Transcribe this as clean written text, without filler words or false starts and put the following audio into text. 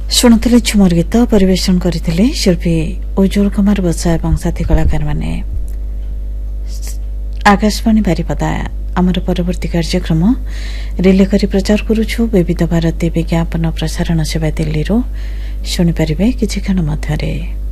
ଶୁଣୁଥିଲେ ଝୁମର ଗୀତ ପରିବେଷଣ କରିଥିଲେ ଶିଳ୍ପୀ ଉଜ୍ଜଳ କୁମାର ବସା ଏବଂ ସାଥୀ କଳାକାରମାନେ। ଆକାଶବାଣୀ ବାରିପଦା। ଆମର ପରବର୍ତ୍ତୀ କାର୍ଯ୍ୟକ୍ରମ ରିଲେ କରି ପ୍ରଚାର କରୁଛୁ ବିବିଧ ଭାରତୀ ବିଜ୍ଞାପନ ପ୍ରସାରଣ ସେବା ଦିଲ୍ଲୀରୁ। ଶୁଣିପାରିବେ କିଛି କ୍ଷଣ ମଧ୍ୟରେ।